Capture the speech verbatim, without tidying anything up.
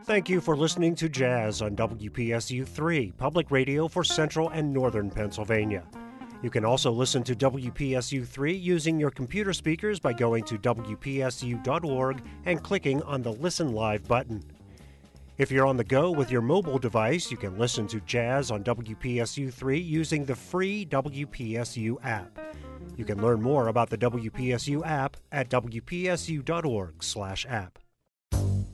Thank you for listening to Jazz on W P S U three, public radio for central and northern Pennsylvania. You can also listen to W P S U three using your computer speakers by going to W P S U dot org and clicking on the Listen Live button. If you're on the go with your mobile device, you can listen to Jazz on W P S U three using the free W P S U app. You can learn more about the W P S U app at W P S U dot org slash app.